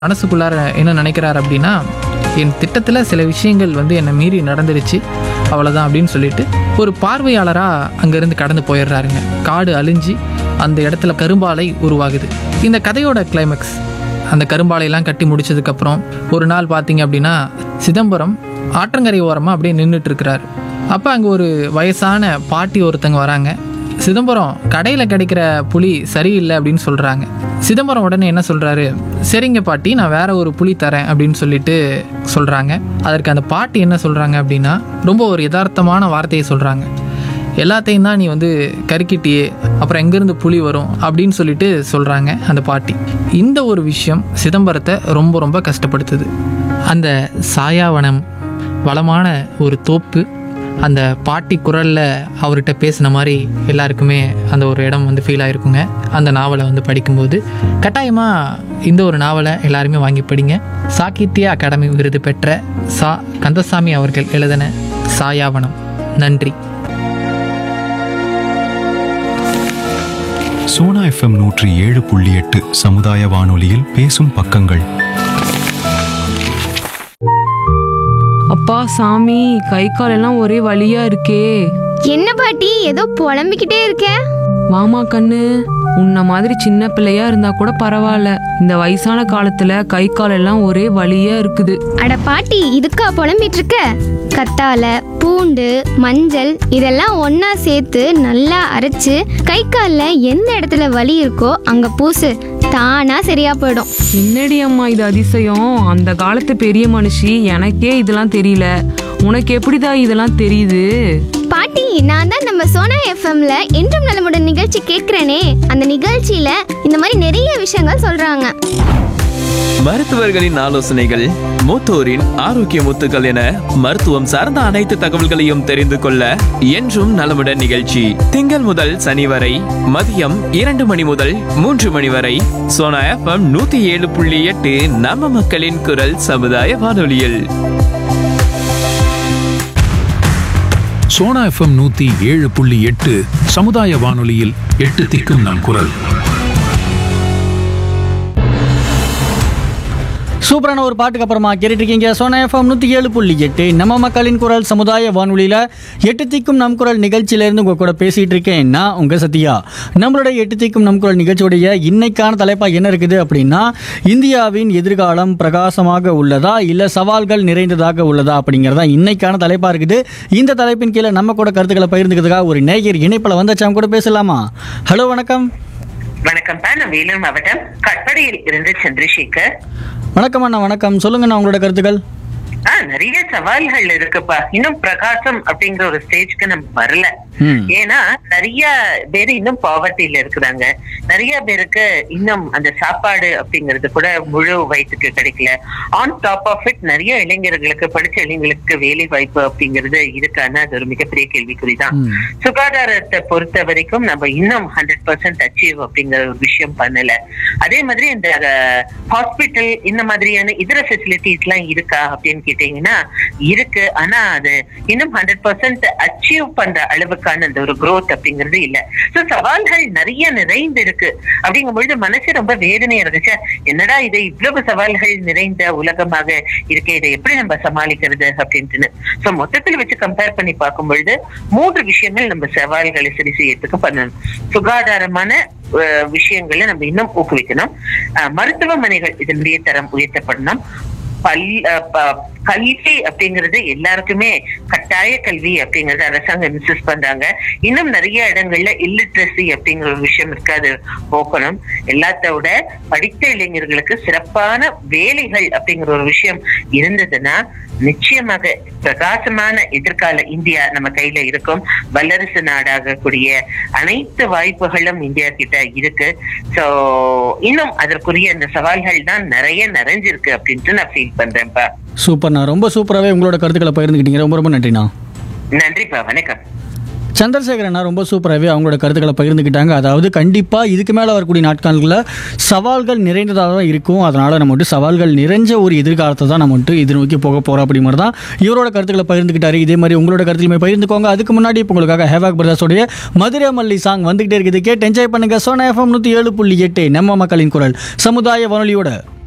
மனசுக்குள்ளார என்ன நினைக்கிறார் அப்படின்னா, என் திட்டத்தில் சில விஷயங்கள் என்னை மீறி நடந்துருச்சு, அவ்வளோதான் அப்படின்னு சொல்லிட்டு ஒரு பார்வையாளராக அங்கேருந்து கடந்து போயிடுறாருங்க. காடு அழிஞ்சு அந்த இடத்துல கரும்பாலை உருவாகுது. இந்த கதையோட கிளைமேக்ஸ், அந்த கரும்பாலையெல்லாம் கட்டி முடிச்சதுக்கப்புறம் ஒரு நாள் பார்த்தீங்க அப்படின்னா, சிதம்பரம் ஆற்றங்கரை ஓரமாக அப்படியே நின்றுட்டு இருக்கிறாரு. அப்போ அங்கே ஒரு வயசான பாட்டி ஒருத்தங்க வராங்க. சிதம்பரம், கடையில் கிடைக்கிற புளி சரியில்லை அப்படின்னு சொல்கிறாங்க. சிதம்பரம் உடனே என்ன சொல்கிறாரு, சரிங்க பாட்டி, நான் வேற ஒரு புளி தரேன் அப்படின்னு சொல்லிட்டு சொல்கிறாங்க. அதற்கு அந்த பாட்டி என்ன சொல்கிறாங்க அப்படின்னா, ரொம்ப ஒரு யதார்த்தமான வார்த்தையை சொல்கிறாங்க. எல்லாத்தையும் தான் நீ கருக்கிட்டியே, அப்புறம் எங்கேருந்து புளி வரும் அப்படின்னு சொல்லிட்டு சொல்கிறாங்க அந்த பாட்டி. இந்த ஒரு விஷயம் சிதம்பரத்தை ரொம்ப ரொம்ப கஷ்டப்படுத்துது. அந்த சாயாவனம், வளமான ஒரு தோப்பு, அந்த பாட்டி குரலில் அவர்கிட்ட பேசின மாதிரி எல்லாருக்குமே அந்த ஒரு இடம் ஃபீல் ஆகிருக்குங்க. அந்த நாவலை படிக்கும்போது கட்டாயமாக இந்த ஒரு நாவலை எல்லாருமே வாங்கி படிங்க. சாகித்ய அகாடமி விருது பெற்ற கந்தசாமி அவர்கள் எழுதின சாயாவனம். நன்றி. சோனா FM 107.8 சமுதாய வானொலியில் பேசும் பக்கங்கள். அப்பா சாமி, கை கால் எல்லாம் ஒரே வலியா இருக்கே. என்ன பாட்டி ஏதோ புலம்பிக்கிட்டே இருக்க? வாமா கண்ணு, உன்ன மாதிரி சின்ன பிள்ளையா இருந்தா கூட பரவாயில்ல, இந்த வயசான காலத்துல கை கால் எல்லாம் ஒரே வலியா இருக்குது. அட பாட்டி, இதுக்கா புலம்பிட்டு இருக்க? கத்தாழை, பூண்டு, மஞ்சள் இதெல்லாம் ஒண்ணா சேர்த்து நல்லா அரைச்சு கை கால்ல எந்த இடத்துல வலி இருக்கோ அங்க பூசு, தானா சரியா போயிடும். என்னடி அம்மா இது அதிசயம், அந்த காலத்து பெரிய மனுஷி, எனக்கே இதெல்லாம் தெரியல, உனக்கு எப்படிதான் இதெல்லாம் தெரியுது? பாட்டி, நான் தான் நம்ம சோனா எஃப்எம்ல என்றும் நலமுடன் நிகழ்ச்சி கேட்கிறேனே, அந்த நிகழ்ச்சியில இந்த மாதிரி நிறைய விஷயங்கள் சொல்றாங்க. மருத்துவர்களின் ஆலோசனைகள், மூத்தோரின் ஆரோக்கிய முத்துக்கள் என மருத்துவம் சார்ந்த அனைத்து தகவல்களையும் தெரிந்து கொள்ள என்றும் நலமுடன் நிகழ்ச்சி திங்கள் முதல் சனி வரை மதியம் 2 மணி முதல் 3 மணி வரை சோனா FM 107.8 நம்ம மக்களின் குரல் சமுதாய வானொலியில். சோனா FM 107.8 சமுதாய வானொலியில் 8 திக்கும் நம் குரல். சூப்பரான ஒரு பாட்டுக்கு அப்புறமா கேட்டுட்டு இருக்கீங்க சோனா FM 107.8 நம்ம மக்களின் குரல் சமுதாய வானொலியில் 8 திக்கும் நம் குரல் நிகழ்ச்சியிலேருந்து உங்கள் கூட பேசிகிட்டு இருக்கேன் நான் உங்கள் சத்யா. நம்மளுடைய 8 திக்கும் நம் குரல் நிகழ்ச்சியுடைய இன்னைக்கான தலைப்பாக என்ன இருக்குது அப்படின்னா, இந்தியாவின் எதிர்காலம் பிரகாசமாக உள்ளதா இல்லை சவால்கள் நிறைந்ததாக உள்ளதா அப்படிங்கிறதா இன்னைக்கான தலைப்பாக இருக்குது. இந்த தலைப்பின் கீழே நம்ம கூட கருத்துக்களை பகிர்ந்துக்கிறதுக்காக ஒரு நேயர் இணைப்பில் வந்தாச்சு, அவங்க கூட பேசலாமா? ஹலோ, வணக்கம். வணக்கம், நான் வேலூர் மாவட்டம் கட்படியில் இருந்து சந்திரசேகர். வணக்கம் அண்ணா. வணக்கம், சொல்லுங்கண்ணா உங்களோட கருத்துக்கள். நிறைய சவால்கள் இருக்குப்பா. இன்னும் பிரகாசம் அப்படிங்கிற ஒரு ஸ்டேஜ்க்கு நம்ம வரல. ஏன்னா நிறைய பேரு இன்னும் பாவர்ட்டியில இருக்கிறாங்க. நிறைய பேருக்கு இன்னும் அந்த சாப்பாடு அப்படிங்கிறது கூட முழு வயிற்றுக்கு கிடைக்கல. ஆன் டாப் ஆஃப் இட் நிறைய இளைஞர்களுக்கு, படிச்ச இளைஞர்களுக்கு வேலை வாய்ப்பு அப்படிங்கிறது இருக்கான்னு அது ஒரு மிகப்பெரிய கேள்விக்குறிதான். சுகாதாரத்தை பொறுத்த வரைக்கும் நம்ம இன்னும் 100% அச்சீவ் அப்படிங்கிற ஒரு விஷயம் பண்ணல. அதே மாதிரி இந்த ஹாஸ்பிட்டல் இந்த மாதிரியான இதர ஃபெசிலிட்டிஸ் எல்லாம் இருக்கா அப்படின்னு கேட்டீங்கன்னா இருக்கு. ஆனா அது இன்னும் 100% அச்சீவ் பண்ற அளவுக்கான அந்த ஒரு growth அப்படிங்கிறது இல்ல. சோ சவால்கள் நிறைய நிறைந்து இருக்கு. அப்படிங்கும் பொழுது மனசு ரொம்ப வேதனையா இருந்துச்சு. என்னடா இது இவ்வளவு சவால்கள் நிறைந்த உலகமாக இருக்கே, இதை எப்படி நம்ம சமாளிக்கிறது அப்படின்ட்டு. சோ மொத்தத்தில் வச்சு கம்பேர் பண்ணி பார்க்கும் பொழுது 3 விஷயங்கள் நம்ம சவால்களை சரி செய்யறதுக்கு பண்ணணும். சுகாதாரமான விஷயங்களை நம்ம இன்னும் ஊக்குவிக்கணும். மருத்துவமனைகள் இதனுடைய தரம் உயர்த்தப்படணும். கல்வி அப்படிங்கிறது எல்லாருக்குமே கட்டாய கல்வி அப்படிங்கறது அரசாங்கம் இன்சிஸ்ட் பண்றாங்க. இன்னும் நிறைய இடங்கள்ல இல்லிட்ரசி அப்படிங்கிற ஒரு விஷயம் இருக்கு, அது போக்கணும். எல்லாத்தோட படித்த இளைஞர்களுக்கு சிறப்பான வேலைகள் அப்படிங்கிற ஒரு விஷயம் இருந்ததுன்னா நிச்சயமாக பிரகாசமான எதிர்கால இந்தியா நம்ம கையில இருக்கும். வல்லரசு நாடாக கூடிய அனைத்து வாய்ப்புகளும் இந்தியா கிட்ட இருக்கு. சோ இன்னும் அதற்குரிய அந்த சவால்கள் தான் நிறைய நிறைஞ்சிருக்கு அப்படின்ட்டு நான் ஃபீல் பண்றேன்ப்பா. சூப்பர்ண்ணா, ரொம்ப சூப்பராகவே உங்களோட கருத்துக்களை பகிர்ந்துக்கிட்டீங்க. ரொம்ப ரொம்ப நன்றிண்ணா. நன்றிப்பா, வணக்கம். சந்திரசேகரண்ணா ரொம்ப சூப்பராகவே அவங்களோட கருத்துக்களை பகிர்ந்துக்கிட்டாங்க. அதாவது கண்டிப்பாக இதுக்கு மேலே வரக்கூடிய நாட்களில் சவால்கள் நிறைந்ததாக தான் இருக்கும். அதனால் நம்ம சவால்கள் நிறைஞ்ச ஒரு எதிர்காலத்தை தான் நம்ம எதிர்நோக்கி போக போகிறோம் அப்படி மாதிரி தான் இவரோட கருத்துக்களை பகிர்ந்துக்கிட்டாரு. இதே மாதிரி உங்களோட கருத்துலையுமே பகிர்ந்துக்கோங்க. அதுக்கு முன்னாடி இப்போ உங்களுக்காக ஹேவாக் பிரதர்ஸோடைய மதுரை மல்லி சாங் வந்துகிட்டே இருக்குது. கேட்டு என்ஜாய் பண்ணுங்கள். சோனா FM 107.8 நம்ம மக்களின் குரல் சமுதாய வானொலியோட.